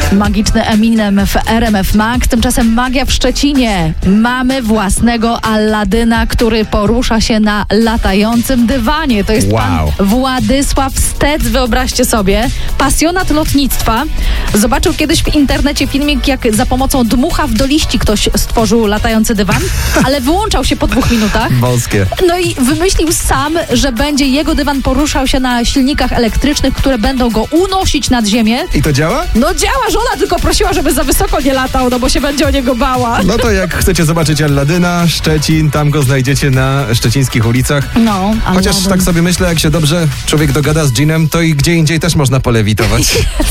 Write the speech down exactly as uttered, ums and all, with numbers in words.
Magiczny Eminem w R M F Max. Tymczasem magia w Szczecinie. Mamy własnego Alladyna, który porusza się na latającym dywanie. To jest Wow. pan Władysław Stec, wyobraźcie sobie. Pasjonat lotnictwa. Zobaczył kiedyś w internecie filmik, jak za pomocą dmuchaw do liści ktoś stworzył latający dywan, ale wyłączał się po dwóch minutach. Wąskie. No i wymyślił sam, że będzie jego dywan poruszał się na silnikach elektrycznych, które będą go unosić nad ziemię. I to działa? No działa, żona tylko prosiła, żeby za wysoko nie latał, no bo się będzie o niego bała. No to jak chcecie zobaczyć Alladyna, Szczecin, tam go znajdziecie na szczecińskich ulicach. No, Chociaż Aladdin. tak sobie myślę, jak się dobrze człowiek dogada z dżinem, to i gdzie indziej też można polewitować.